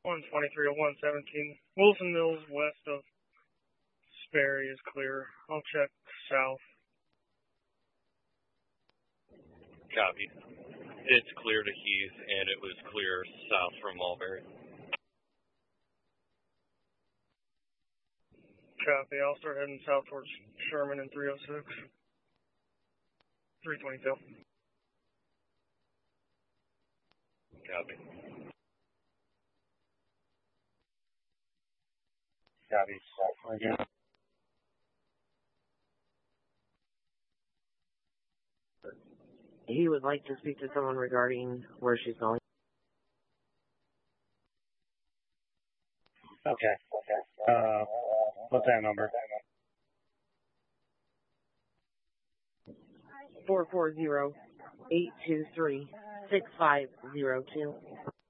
123 to 117. Wilson Mills west of Sperry is clear. I'll check south. Copy. It's clear to Heath, and it was clear south from Mulberry. Copy. I'll start heading south towards Sherman in 306. 322. Copy. Copy. Again. He would like to speak to someone regarding where she's going. Okay. What's that number? 440-823-6502.